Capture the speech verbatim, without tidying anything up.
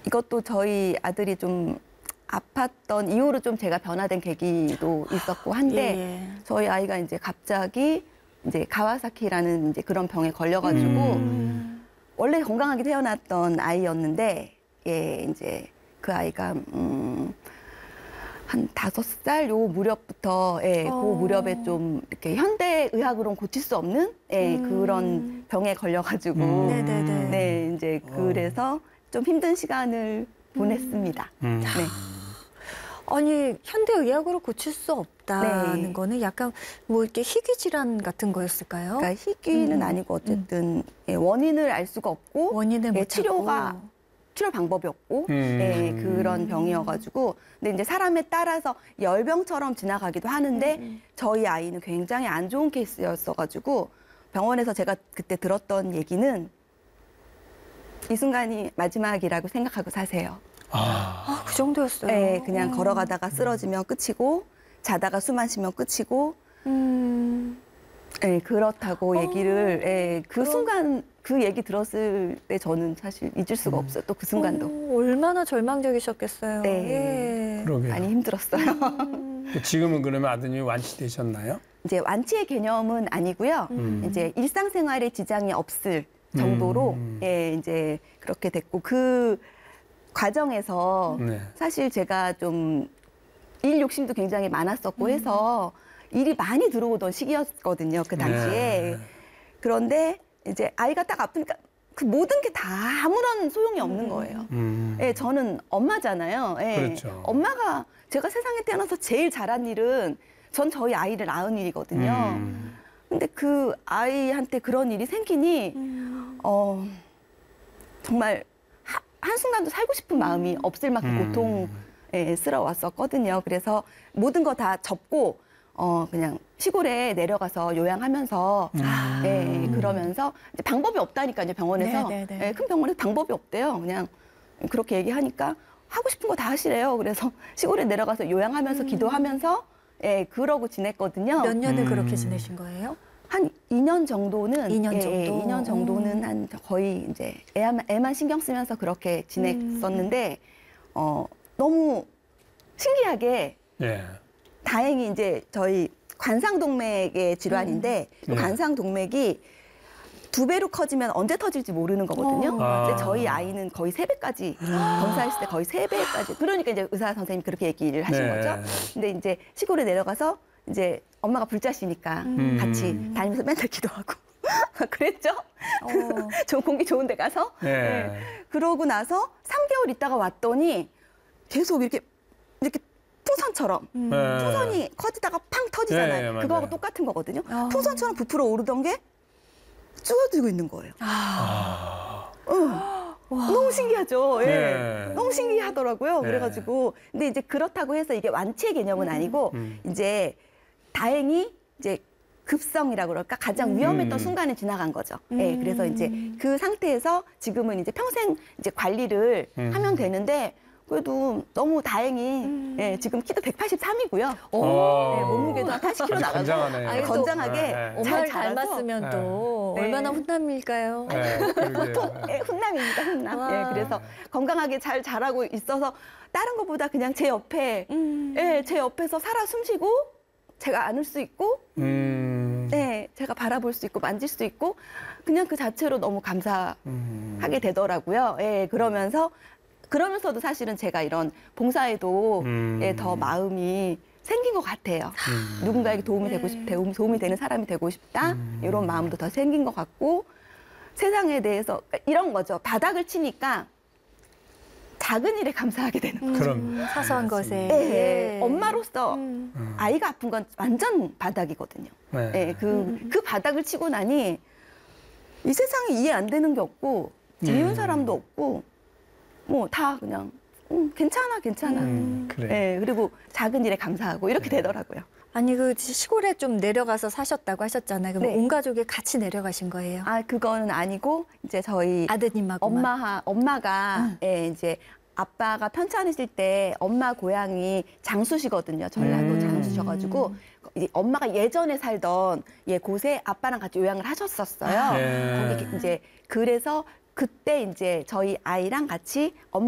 이것도 저희 아들이 좀 아팠던 이후로 좀 제가 변화된 계기도 있었고 한데 예, 예. 저희 아이가 이제 갑자기 이제 가와사키라는 이제 그런 병에 걸려가지고 음. 원래 건강하게 태어났던 아이였는데 예 이제 그 아이가 음, 한 다섯 살 요 무렵부터 예, 어. 그 무렵에 좀 이렇게 현대 의학으로는 고칠 수 없는 예, 음. 그런 병에 걸려가지고 음. 네네네. 네 이제 그래서 좀 힘든 시간을 보냈습니다. 음. 네. 아니 현대 의학으로 고칠 수 없다는 네. 거는 약간 뭐 이렇게 희귀 질환 같은 거였을까요? 그러니까 희귀는 음. 아니고 어쨌든 예, 원인을 알 수가 없고 원인을 예, 못 치료가 찾고. 치료 방법이 없고 음. 예, 그런 병이어가지고 근데 이제 사람에 따라서 열병처럼 지나가기도 하는데 음. 저희 아이는 굉장히 안 좋은 케이스였어가지고 병원에서 제가 그때 들었던 얘기는 이 순간이 마지막이라고 생각하고 사세요. 아. 아, 그 정도였어요. 예, 그냥 음. 걸어가다가 쓰러지면 끝이고 자다가 숨 안 쉬면 끝이고 음. 예, 그렇다고 어, 얘기를 예, 그 그럼- 순간 그 얘기 들었을 때 저는 사실 잊을 수가 음. 없어요. 또 그 순간도 어, 얼마나 절망적이셨겠어요. 네. 예. 그러게요. 많이 힘들었어요. 음. 지금은 그러면 아드님이 완치되셨나요? 이제 완치의 개념은 아니고요. 음. 이제 일상생활에 지장이 없을 정도로 음. 예, 이제 그렇게 됐고 그 과정에서 네. 사실 제가 좀 일 욕심도 굉장히 많았었고 음. 해서 일이 많이 들어오던 시기였거든요. 그 당시에. 네. 그런데 이제 아이가 딱 아프니까 그 모든 게 다 아무런 소용이 없는 음. 거예요. 음. 예, 저는 엄마잖아요. 예. 그렇죠. 엄마가 제가 세상에 태어나서 제일 잘한 일은 전 저희 아이를 낳은 일이거든요. 음. 근데 그 아이한테 그런 일이 생기니 음. 어, 정말 하, 한순간도 살고 싶은 마음이 없을 만큼 음. 고통스러웠었거든요. 그래서 모든 거 다 접고 어, 그냥 시골에 내려가서 요양하면서 음. 예, 그러면서 이제 방법이 없다니까요. 병원에서 네, 네, 네. 예, 큰 병원에서 방법이 없대요. 그냥 그렇게 얘기하니까 하고 싶은 거 다 하시래요. 그래서 시골에 내려가서 요양하면서 음. 기도하면서 예, 그러고 지냈거든요. 몇 년을 음. 그렇게 지내신 거예요? 한 이 년 정도는 이 년 예, 정도? 예, 이 년 정도는 음. 한 거의 이제 애만, 애만 신경 쓰면서 그렇게 지냈었는데 어, 너무 신기하게 예. 다행히 이제 저희 관상동맥의 질환인데 그 네. 관상동맥이 두 배로 커지면 언제 터질지 모르는 거거든요. 어. 아. 근데 저희 아이는 거의 세 배까지 검사했을 때 거의 세 배까지. 그러니까 이제 의사 선생님이 그렇게 얘기를 하신 네. 거죠. 근데 이제 시골에 내려가서 이제 엄마가 불자시니까 음. 같이 다니면서 맨날 기도하고 그랬죠. 어. 좀 공기 좋은 데 가서. 예. 네. 그러고 나서 삼 개월 있다가 왔더니 계속 이렇게 이렇게 풍선처럼 음. 예. 풍선이 커지다가 팡 터지잖아요. 네, 맞아요. 그거하고 똑같은 거거든요. 아. 풍선처럼 부풀어 오르던 게 줄어들고 있는 거예요. 아. 아. 응. 와. 너무 신기하죠. 예. 네. 너무 신기하더라고요. 네. 그래가지고 근데 이제 그렇다고 해서 이게 완치의 개념은 아니고 음. 이제 다행히 이제 급성이라고 그럴까 가장 음. 위험했던 음. 순간에 지나간 거죠. 예. 음. 그래서 이제 그 상태에서 지금은 이제 평생 이제 관리를 음. 하면 되는데 그래도 너무 다행히 음. 예, 지금 키도 백팔십삼이고요. 어. 네, 몸무게도 한 팔십 킬로그램 아주 나가고 건장하네요. 아니, 또 건장하게 네, 네. 잘 엄마를 자라서 닮았으면 네. 또 네. 얼마나 훈남일까요? 네, 그러게요. 예, 훈남입니다, 훈남. 와. 예, 그래서 건강하게 잘 자라고 있어서 다른 것보다 그냥 제 옆에, 음. 예, 제 옆에서 살아 숨쉬고 제가 안을 수 있고, 음. 네, 제가 바라볼 수 있고 만질 수 있고 그냥 그 자체로 너무 감사하게 음. 되더라고요. 예, 그러면서 그러면서도 사실은 제가 이런 봉사에도 음. 예, 더 마음이 생긴 것 같아요. 음. 누군가에게 도움이 되고 네. 싶, 도움- 도움이 되는 사람이 되고 싶다. 음. 이런 마음도 더 생긴 것 같고 세상에 대해서 이런 거죠. 바닥을 치니까 작은 일에 감사하게 되는 거죠. 그럼. 사소한 맞습니다. 것에. 예, 예. 엄마로서 음. 음. 아이가 아픈 건 완전 바닥이거든요. 네. 예, 그, 음. 그 바닥을 치고 나니 이 세상에 이해 안 되는 게 없고 미운 음. 사람도 없고 뭐 다 그냥 음, 괜찮아 괜찮아. 음, 그래. 예, 그리고 작은 일에 감사하고 이렇게 되더라고요. 아니 그 시골에 좀 내려가서 사셨다고 하셨잖아요. 그럼 네. 온 가족이 같이 내려가신 거예요? 아 그거는 아니고 이제 저희 아드님하고 엄마 엄마가 응. 예, 이제 아빠가 편찮으실 때 엄마 고향이 장수시거든요. 전라도 음. 장수셔가지고 이제 엄마가 예전에 살던 예 곳에 아빠랑 같이 요양을 하셨었어요. 예. 거기 이제 그래서 그때 이제 저희 아이랑 같이 엄마